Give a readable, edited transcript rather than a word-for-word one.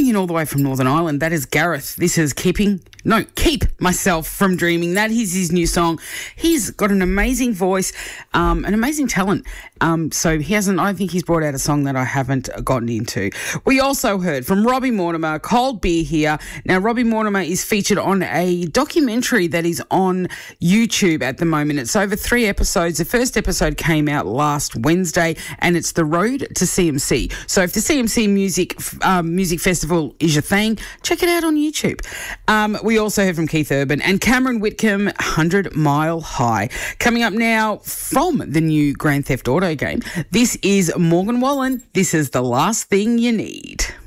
in all the way from Northern Ireland. That is Gareth. This is Keep Myself from Dreaming. That is his new song. He's got an amazing voice, an amazing talent. So he hasn't, I think he's brought out a song that I haven't gotten into. We also heard from Robbie Mortimer, Cold Beer here. Now, Robbie Mortimer is featured on a documentary that is on YouTube at the moment. It's over 3 episodes. The first episode came out last Wednesday, and it's The Road to CMC. So if the CMC Music Festival is your thing, check it out on YouTube. We also heard from Keith Urban and Cameron Whitcomb, 100 Mile High. Coming up now from the new Grand Theft Auto game, this is Morgan Wallen. This is The Last Thing You Need.